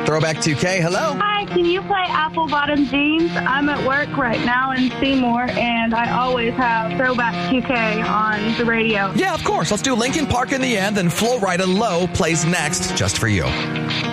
Throwback 2K, hello. Hi, can you play Apple Bottom Jeans? I'm at work right now in Seymour, and I always have Throwback 2K on the radio. Yeah, of course. Let's do Linkin Park in the end, then Flo Rida Low plays next just for you.